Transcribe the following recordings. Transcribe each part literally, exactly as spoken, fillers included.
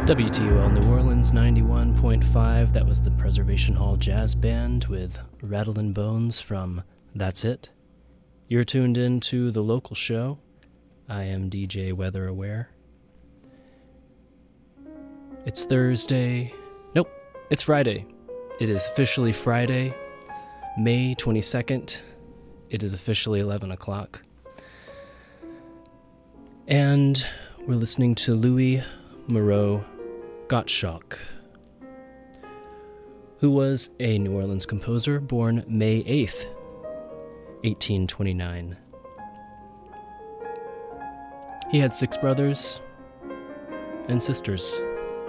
W T O L New Orleans ninety-one point five. That was the Preservation Hall Jazz Band with Rattlin' Bones from That's It. You're tuned in to the local show. I am D J Weather Aware. It's Thursday. Nope, it's Friday. It is officially Friday, May twenty-second. It is officially eleven o'clock. And we're listening to Louis Moreau Gottschalk, who was a New Orleans composer born May eighth, eighteen twenty-nine. He had six brothers and sisters.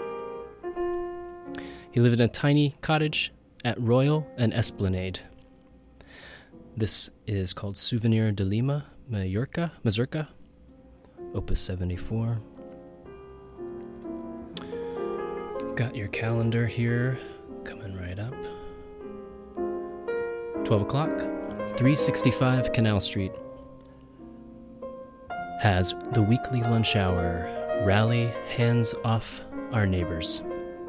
He lived in a tiny cottage at Royal and Esplanade. This is called Souvenir de Lima, Mallorca, Mazurka, Opus seventy-four. Got your calendar here, coming right up. twelve o'clock, three sixty-five Canal Street has the weekly lunch hour rally, hands off our neighbors.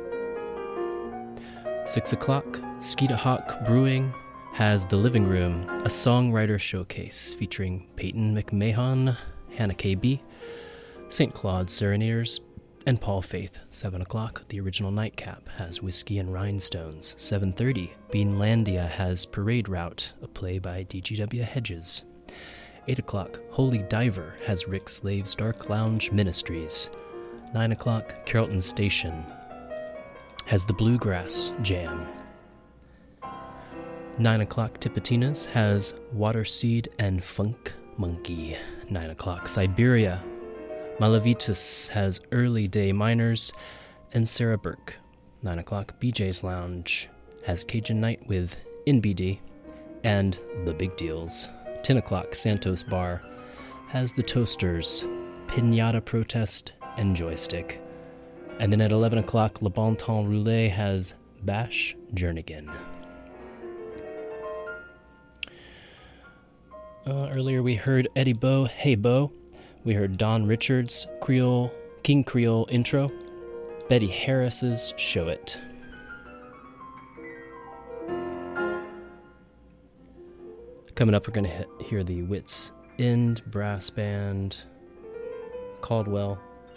six o'clock, Skeeta Hawk Brewing has the living room, a songwriter showcase featuring Peyton McMahon, Hannah K B, Saint Claude Serenaders, and Paul Faith. seven o'clock, the original Nightcap has Whiskey and Rhinestones. seven thirty, Beanlandia has Parade Route, a play by D G W Hedges. eight o'clock, Holy Diver has Rick Slave's Dark Lounge Ministries. nine o'clock, Carrollton Station has the Bluegrass Jam. nine o'clock, Tipitina's has Water Seed and Funk Monkey. nine o'clock, Siberia Malavitas has Early Day Miners and Sarah Burke. nine o'clock, B J's Lounge has Cajun Night with N B D and The Big Deals. ten o'clock, Santos Bar has The Toasters, Pinata Protest, and Joystick. And then at eleven o'clock, Le Bon Temps Roulette has Bash Jernigan. Uh, earlier we heard Eddie Bo, Hey Bo. We heard Don Richards' Creole, King Creole intro. Betty Harris's Show It. Coming up, we're going to hear the Wits End Brass Band, Caldwell,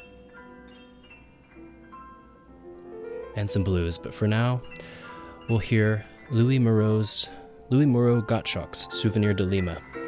and some blues. But for now, we'll hear Louis Moreau's, Louis Moreau Gottschalk's Souvenir de Lima.